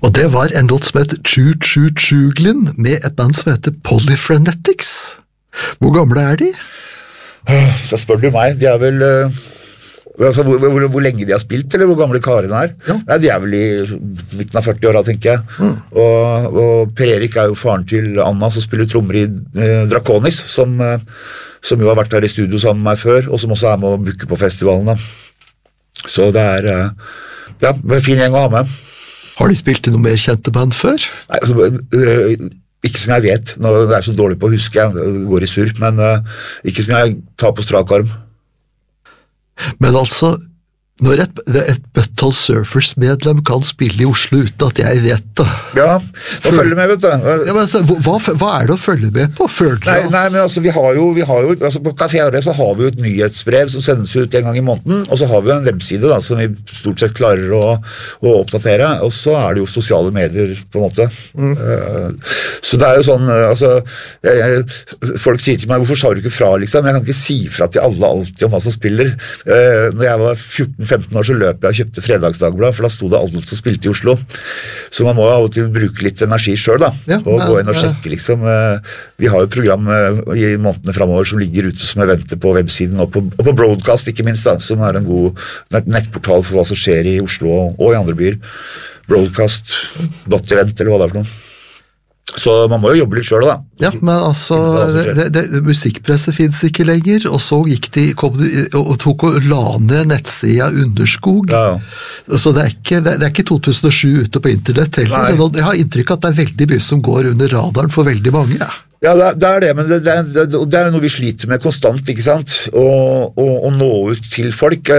Og det var en låt som het Choo Choo Chooglin med et band som heter Polyfrenetics. Hvor gamle er de? Så spør du meg, de er vel altså, hvor lenge de har spilt, eller hvor gamle karene er. Ja. Nei, de er vel i midten av 40-åra, tenker jeg. Og Per Erik er jo faren til Anna, som spiller trommer i Draconis, som jo har vært her i studio sammen med meg før, og som også er med å booke på festivalen. Da. Så det er en fin gjeng å ha med. Har de spilt i noe mer kjente band før? Nei, altså, ikke som jeg vet. Nå er jeg så dårlig på å huske, det går i surr, men ikke som jeg tar på strak arm. Men altså, når et Butthole Surfers-medlem kan spille i Oslo uten at jeg vet det. Ja, og følge med, vet du. Ja, men altså, hva er det å følge med på? Nei, men altså, vi har jo altså, på Café Harry så har vi jo et nyhetsbrev som sendes ut en gang i måneden, og så har vi jo en webside da, som vi stort sett klarer å oppdatere, og så er det jo sosiale medier, på en måte. Så det er jo sånn, altså, folk sier til meg, hvorfor sa du ikke fra, liksom? Jeg kan ikke si fra til alle alltid om hva som spiller. Når jeg var 14-15 år så løp jeg og kjøpte Fredagsdagblad, for da sto det alt som spilte i Oslo. Så man må av og til bruke litt energi selv da, og gå inn og sjekke liksom. Vi har jo program i månedene fremover som ligger ute som eventer på websiden, og på Broadcast ikke minst da, som er en god nettportal for hva som skjer i Oslo og i andre byer. Broadcast.event eller hva det er for noe. Så man må jo jobbe litt selv da. Ja, men altså, musikkpresset finnes ikke lenger, og så kom de og la ned nettsida Underskog. Ja. Så det er ikke 2007 ute på internett heller. Nei. Jeg har inntrykk av at det er veldig mye som går under radaren for veldig mange. Ja, det er det, men det er noe vi sliter med konstant, ikke sant? Å nå ut til folk.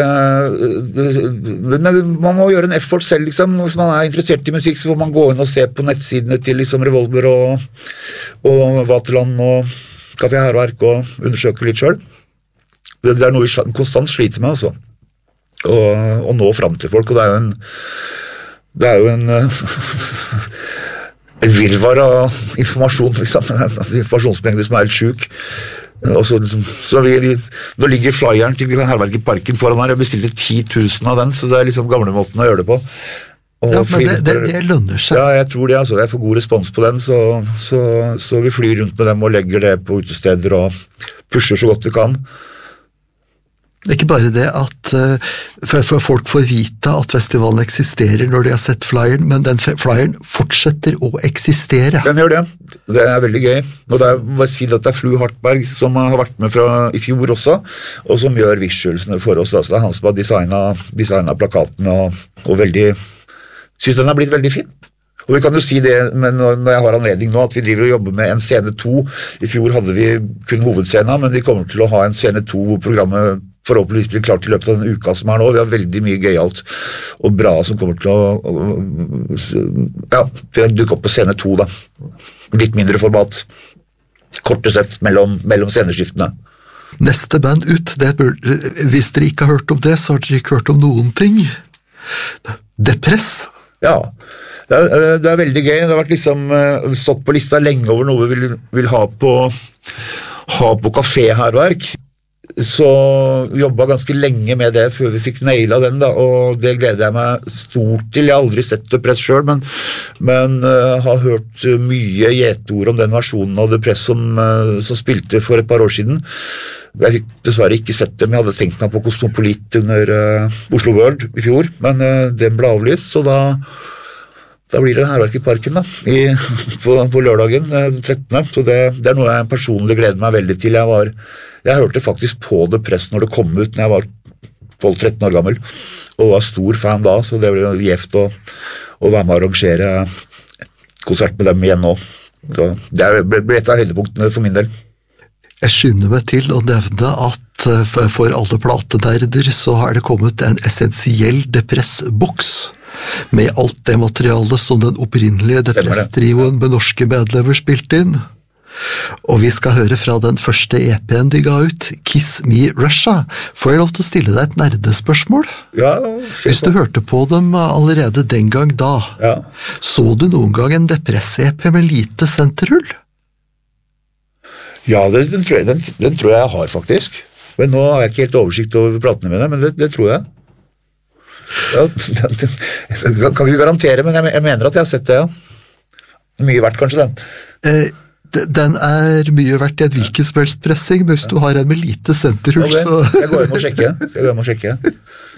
Man må gjøre en effort selv, liksom. Hvis man er interessert i musikk, så får man gå inn og se på nettsidene til liksom Revolver og Vaterland og Café Herverk og undersøke litt selv. Det er noe vi konstant sliter med, altså. Å nå frem til folk, og det er jo en et virvar av informasjon, liksom. En informasjonsmengde som er helt syk. Så nå ligger flyeren til Herverk i parken foran her, jeg bestilte 10 000 av den, så det er liksom gamle måten å gjøre det på. Ja, men det lønner seg. Ja, jeg tror det, altså. Jeg får god respons på den, så vi flyr rundt med dem og legger det på utesteder og pusher så godt vi kan. Det er ikke bare det at for folk får vite at festivalen eksisterer når de har sett flyeren, men den flyeren fortsetter å eksistere. Den gjør det. Det er veldig gøy. Og det er si at det er Flu Hartberg som har vært med fra i fjor også, og som gjør visualsene for oss. Så det er han som har designet plakaten og veldig synes den har blitt veldig fin. Og vi kan jo si det, men når jeg har anledning nå, at vi driver og jobber med en scene 2. I fjor hadde vi kun hovedscenen, men vi kommer til å ha en scene 2 hvor programmet forhåpentligvis blir klart i løpet av den uka som er nå. Vi har veldig mye gøyalt og bra som kommer til å dukke opp på scene 2 da. Litt mindre format. Korte sett mellom sceneskiftene. Neste band ut, hvis dere ikke har hørt om det, så har dere ikke hørt om noen ting. Depress. Ja, det er veldig gøy. Det har vært liksom stått på lista lenge over noe vi vil ha på Café Herverk. Så jobbet ganske lenge med det før vi fikk nailet den da, og det gleder jeg meg stort til. Jeg har aldri sett Depress selv, men har hørt mye gjetord om den versjonen av Depress som spilte for et par år siden. Jeg fikk dessverre ikke sett dem. Jeg hadde tenkt meg på Kosmopolit under Oslo World i fjor, men den ble avlyst, så da blir det Herverk i parken da, på lørdagen den 13. Så det er noe jeg personlig gleder meg veldig til. Jeg hørte faktisk på Depress når det kom ut når jeg var 12-13 år gammel, og var stor fan da, så det ble gjevt å være med å arrangere konsert med dem igjen nå. Så det ble et av høydepunktene for min del. Jeg skynder meg til å nevne at for alle platenerder så har det kommet en essensiell Depress-boks med alt det materialet som den opprinnelige Depress-trioen med norske medlemmer spilte inn. Og vi skal høre fra den første EP-en de ga ut, Kiss Me Russia. Får jeg lov til å stille deg et nerdespørsmål? Ja. Hvis du hørte på dem allerede den gang da, så du noen gang en Depress-EP med lite senterhull? Ja, den tror jeg har faktisk. Men nå har jeg ikke helt oversikt over platene mine, men det tror jeg. Ja, kan ikke garantere, men jeg mener at jeg har sett det, ja. Mye verdt, kanskje, den. Den er mye verdt i et hvilken som helst pressing, men hvis du har en med lite senterhull, Okay. så... Jeg går hjem og sjekker.